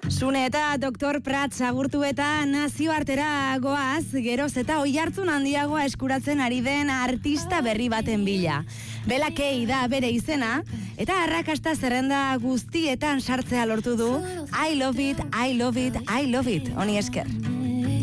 Sune eta Dr. Prats agurtu eta nazioartera goaz, geroz eta oihartzun handiagoa eskuratzen ari den artista berri baten bila. Bella Kay da bere izena, eta arrakasta zerrenda guztietan sartzea lortu du. I love it, I love it, I love it. Honi esker.